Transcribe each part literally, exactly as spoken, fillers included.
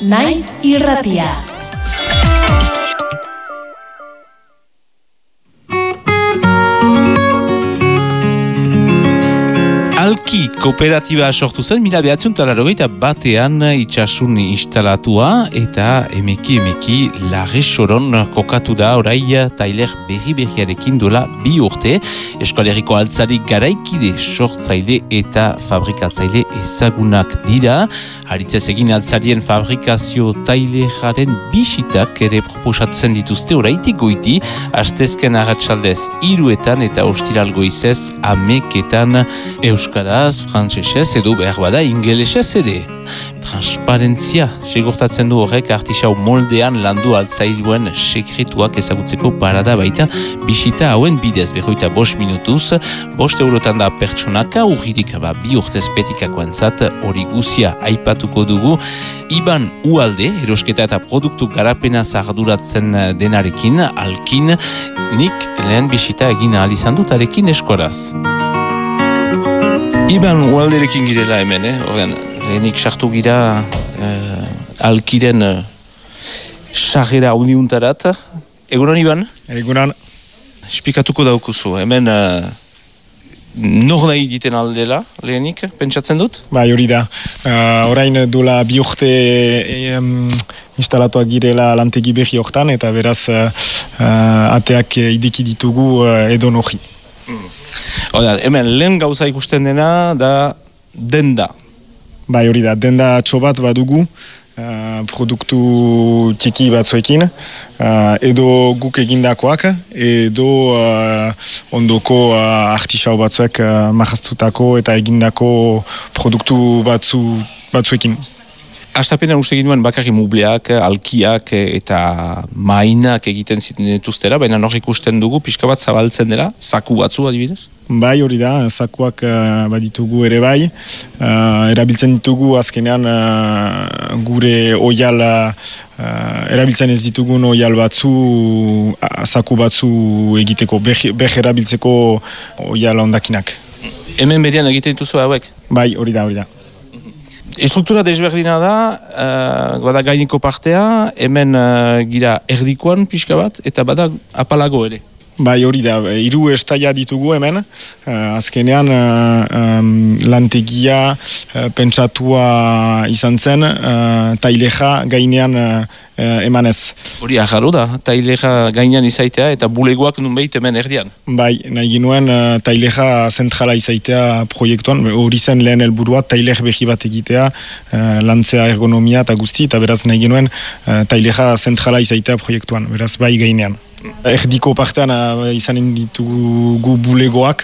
Naiz Irratia. Alki kooperatiba sortu zen, mila behatzen talarrogeita batean itxasun instalatua eta emeki emeki Larre Soron kokatu da orai tailer berri berriarekin dola bi urte. Eskoaleriko altzari garaikide sortzaile eta fabrikatzaile ezagunak dira. Haritzez egin altzarien fabrikazio taileraren bisitak ere proposatzen dituzte oraitik goiti, astezken arratsaldez hiruetan eta ostiral goizez ameketan euskaraz, frantsesez edo behar bada ingelesez ere. Transparentzia segurtatzen du horrek artisau moldean landu altzailuen sekretuak ezagutzeko parada baita bisita hauen bidez behoita bost minutuz, bost eurotan da pertsonaka urridik ba, bi urtez petikakoentzat hori guzia aipatuko dugu. Iban Ualde, erosketa eta produktu garapena arduratzen denarekin, alkin, nik lehen bisita egin ahal izan dut arekin eskoraz. Iban Ualderekin girela hemen, eh? Horren, lehenik sartu gira eh, alkiren eh, sarrera uniuntarat. Egunon, Iban? Egunon. Espikatuko daukuzu, hemen eh, nor nahi diten aldela, lehenik, pentsatzen dut? Bai, hori da. Uh, orain dola bi urte um, instalatuak girela lantegi berri hortan, eta beraz uh, uh, ateak ideki ditugu uh, edo nohi. Mm. Oda, hemen lehen gauza ikusten dena da denda. Bai, hori da, denda txobat badugu, uh, produktu txiki batzuekin, uh, edo guk egindakoak, edo uh, ondoko uh, artisau batzuek uh, mahaztutako eta egindako produktu batzu, batzuekin. Astapena uste egin duen bakarri mubleak, alkiak eta mainak egiten zituztera, baina nor ikusten dugu, pixka bat zabaltzen dela, zaku batzu adibidez? Bai, hori da, zakuak uh, baditugu ere bai, uh, erabiltzen ditugu azkenean uh, gure oial, uh, erabiltzen ez ditugun oial batzu, uh, zaku batzu egiteko, beh erabiltzeko oial ondakinak. Hemen berian egiten dituzu hauek? Bai, hori da, hori da. Estruktura desberdina da, uh, bada gaineko partea, hemen uh, gira erdikoan pixka bat, eta bada apalago ere. Bai, hori da, hiru estaia ditugu hemen, uh, azkenean uh, um, lantegia uh, pentsatua izan zen, uh, taileja gainean uh, emanez. Hori ajaro da, taileja gainean izaitea eta bulegoak nunbeit hemen erdian. Bai, nahi ginuen uh, taileja zentrala izaitea proiektuan, hori zen lehen helburua tailer behi bat egitea, uh, lantzea ergonomia eta guzti, eta beraz nahi ginuen uh, taileja zentrala izaitea proiektuan, beraz bai gainean. Erdiko partean uh, izanen ditugu bulegoak,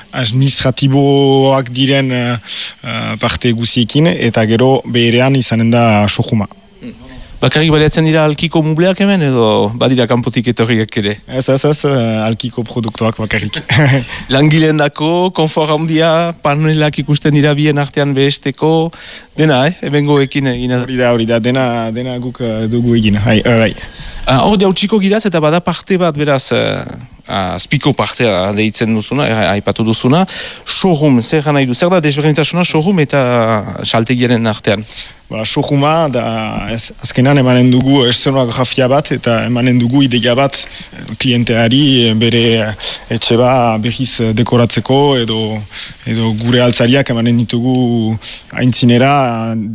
administratiboak diren uh, parte guziekin, eta gero beherean izanen da sojuma. Bakarrik baliatzen dira alkiko mubleak hemen, edo badira kanpotik etorriak ere? Ez, ez, ez, uh, alkiko produktuak bakarrik. Langileen dako, konfor handia, panelak ikusten dira bien artean behesteko, dena, eh? Ebengoekin egin. Hori da, hori da, dena, dena guk uh, dugu egin, hai, hai. Hor uh, diautxiko giraz eta bada parte bat beraz, uh, azpiko partea deitzen duzuna, aipatu duzuna, showroom, zer nahi du, zer da desberdintasuna showroom eta saltegiaren artean? Ba, showrooma, da ez, azkenan emanen dugu eszenografia bat eta emanen dugu ideia bat klienteari bere etxe ba berriz dekoratzeko edo, edo gure altzariak emanen ditugu aintzinera